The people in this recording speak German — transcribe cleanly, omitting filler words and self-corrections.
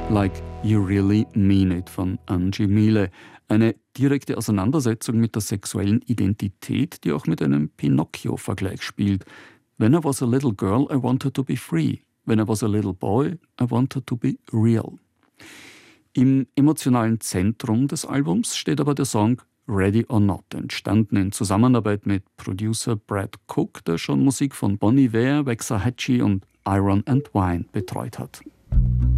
Like You Really Mean It von Angie Miele. Eine direkte Auseinandersetzung mit der sexuellen Identität, die auch mit einem Pinocchio-Vergleich spielt. When I was a little girl, I wanted to be free. When I was a little boy, I wanted to be real. Im emotionalen Zentrum des Albums steht aber der Song Ready or Not, entstanden in Zusammenarbeit mit Producer Brad Cook, der schon Musik von Bon Iver, Waxahachie und Iron and Wine betreut hat.